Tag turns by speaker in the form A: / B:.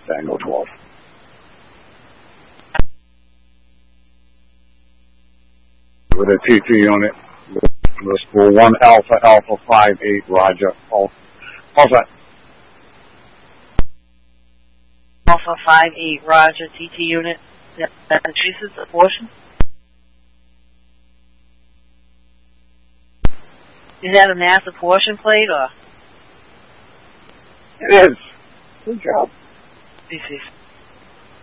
A: Tango 12. With a TT unit, list for 1 Alpha Alpha 58, Roger. All set.
B: Alpha 58, Roger, TT unit. That increases the portion? Is that a NASA portion plate, or?
A: It is. Good job.
B: This is